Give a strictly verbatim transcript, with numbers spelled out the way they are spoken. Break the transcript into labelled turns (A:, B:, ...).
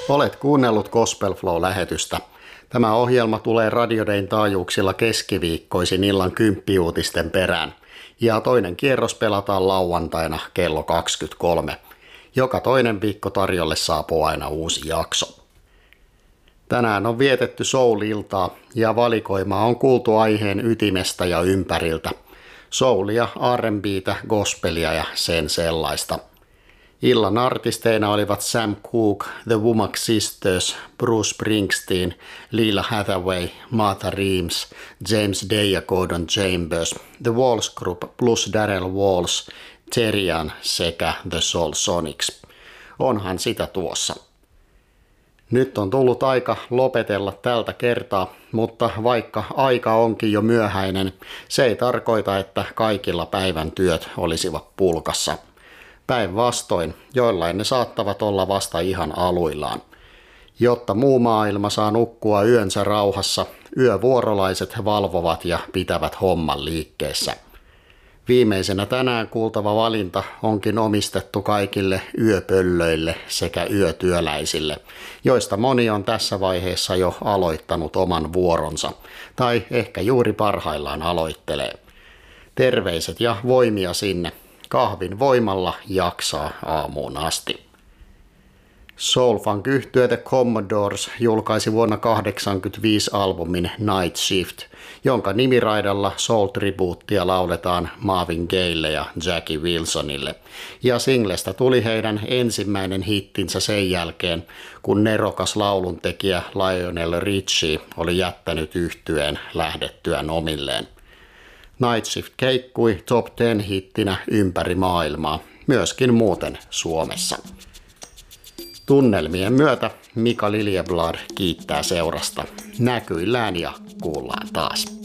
A: Olet kuunnellut Gospel Flow-lähetystä. Tämä ohjelma tulee Radio Dayn taajuuksilla keskiviikkoisin illan kymppiuutisten perään. Ja toinen kierros pelataan lauantaina kello kaksikymmentäkolme. Joka toinen viikko tarjolle saapuu aina uusi jakso. Tänään on vietetty soul-iltaa ja valikoima on kuultu aiheen ytimestä ja ympäriltä. Soulia, R and B:tä, gospelia ja sen sellaista. Illan artisteina olivat Sam Cooke, The Womack Sisters, Bruce Springsteen, Lila Hathaway, Martha Reeves, James Day ja Gordon Chambers, The Walls Group plus Darrell Walls, Terian sekä The Soul Sonics. Onhan sitä tuossa. Nyt on tullut aika lopetella tältä kertaa, mutta vaikka aika onkin jo myöhäinen, se ei tarkoita, että kaikilla päivän työt olisivat pulkassa. Päinvastoin, joillain ne saattavat olla vasta ihan aluillaan. Jotta muu maailma saa nukkua yönsä rauhassa, yövuorolaiset valvovat ja pitävät homman liikkeessä. Viimeisenä tänään kuultava valinta onkin omistettu kaikille yöpöllöille sekä yötyöläisille, joista moni on tässä vaiheessa jo aloittanut oman vuoronsa, tai ehkä juuri parhaillaan aloittelee. Terveiset ja voimia sinne. Kahvin voimalla jaksaa aamuun asti. Soul-funk-yhtye The Commodores julkaisi vuonna kahdeksankymmentäviisi albumin Night Shift, jonka nimiraidalla soul-tribuuttia lauletaan Marvin Gayelle ja Jackie Wilsonille, ja singlestä tuli heidän ensimmäinen hittinsä sen jälkeen, kun nerokas lauluntekijä Lionel Richie oli jättänyt yhtyeen lähdettyään omilleen. Night Shift keikkui top ten hittinä ympäri maailmaa, myöskin muuten Suomessa. Tunnelmien myötä Mika Liljeblad kiittää seurasta. Näkyillään ja kuullaan taas.